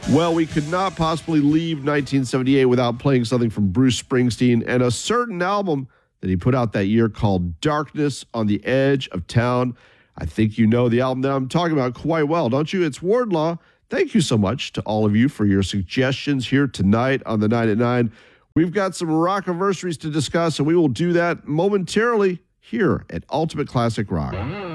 Well, we could not possibly leave 1978 without playing something from Bruce Springsteen and a certain album that he put out that year called Darkness on the Edge of Town. I think you know the album that I'm talking about quite well, don't you? It's Wardlaw. Thank you so much to all of you for your suggestions here tonight on the 9 at 9. We've got some rock-anniversaries to discuss, and we will do that momentarily here at Ultimate Classic Rock.